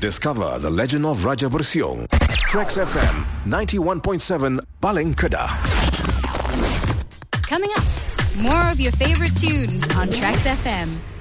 Discover the legend of Raja Bersiong. Trax FM 91.7 Paling Kedah. Coming up, more of your favorite tunes on Trax FM.